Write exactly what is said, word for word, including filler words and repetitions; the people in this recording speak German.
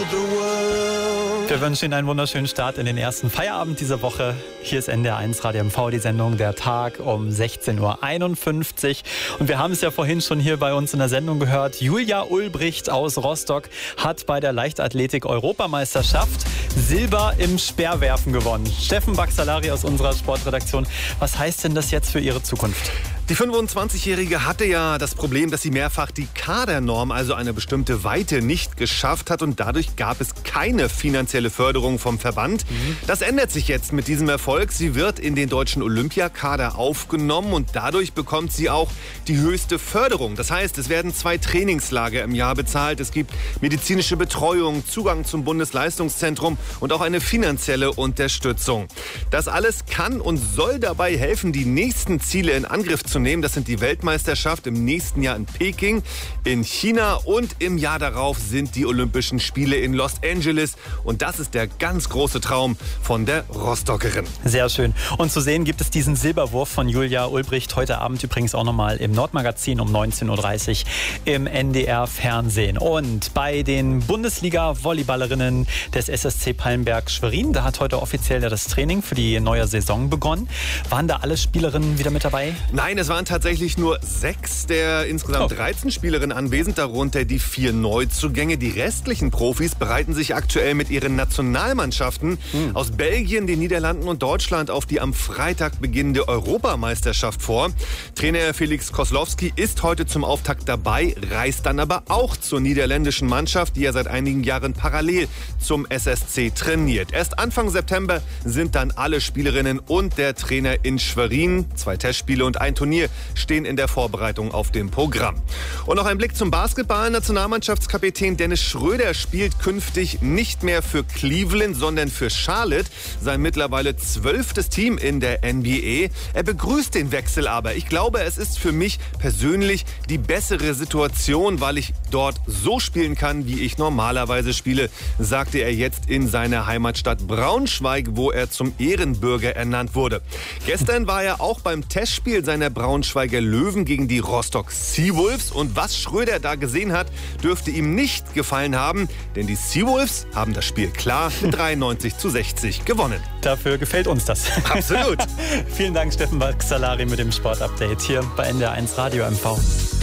Wir wünschen Ihnen einen wunderschönen Start in den ersten Feierabend dieser Woche. Hier ist N D R eins Radio M V, die Sendung Der Tag um sechzehn Uhr einundfünfzig. Und wir haben es ja vorhin schon hier bei uns in der Sendung gehört. Julia Ulbricht aus Rostock hat bei der Leichtathletik-Europameisterschaft Silber im Speerwerfen gewonnen. Steffen Baxalari aus unserer Sportredaktion. Was heißt denn das jetzt für Ihre Zukunft? Die fünfundzwanzigjährige hatte ja das Problem, dass sie mehrfach die Kadernorm, also eine bestimmte Weite, nicht geschafft hat und dadurch gab es keine finanzielle Förderung vom Verband. Mhm. Das ändert sich jetzt mit diesem Erfolg. Sie wird in den deutschen Olympiakader aufgenommen und dadurch bekommt sie auch die höchste Förderung. Das heißt, es werden zwei Trainingslager im Jahr bezahlt. Es gibt medizinische Betreuung, Zugang zum Bundesleistungszentrum und auch eine finanzielle Unterstützung. Das alles kann und soll dabei helfen, die nächsten Ziele in Angriff zu nehmen. Das sind die Weltmeisterschaft im nächsten Jahr in Peking, in China und im Jahr darauf sind die Olympischen Spiele in Los Angeles. Und das ist der ganz große Traum von der Rostockerin. Sehr schön. Und zu sehen gibt es diesen Silberwurf von Julia Ulbricht heute Abend übrigens auch nochmal im Nordmagazin um neunzehn Uhr dreißig im N D R-Fernsehen. Und bei den Bundesliga-Volleyballerinnen des S S C Pallenberg Schwerin, da hat heute offiziell ja das Training für die neue Saison begonnen. Waren da alle Spielerinnen wieder mit dabei? Nein, es waren tatsächlich nur sechs der insgesamt Oh. dreizehn Spielerinnen anwesend, darunter die vier Neuzugänge. Die restlichen Profis bereiten sich aktuell mit ihren Nationalmannschaften mhm. aus Belgien, den Niederlanden und Deutschland auf die am Freitag beginnende Europameisterschaft vor. Trainer Felix Koslowski ist heute zum Auftakt dabei, reist dann aber auch zur niederländischen Mannschaft, die er seit einigen Jahren parallel zum S S C trainiert. Erst Anfang September sind dann alle Spielerinnen und der Trainer in Schwerin. Zwei Testspiele und ein Turnier stehen in der Vorbereitung auf dem Programm. Und noch ein Blick zum Basketball. Nationalmannschaftskapitän Dennis Schröder spielt künftig nicht mehr für Cleveland, sondern für Charlotte, sein mittlerweile zwölftes Team in der N B A. Er begrüßt den Wechsel aber. Ich glaube, es ist für mich persönlich die bessere Situation, weil ich dort so spielen kann, wie ich normalerweise spiele, sagte er jetzt in seiner Heimatstadt Braunschweig, wo er zum Ehrenbürger ernannt wurde. Gestern war er auch beim Testspiel seiner Braunschweiger Löwen gegen die Rostock Seawolves. Und was Schröder da gesehen hat, dürfte ihm nicht gefallen haben, denn die Seawolves haben das Spiel klar mit dreiundneunzig zu sechzig gewonnen. Dafür gefällt uns das. Absolut. Vielen Dank, Steffen Baxalari mit dem Sportupdate hier bei N D R eins Radio M V.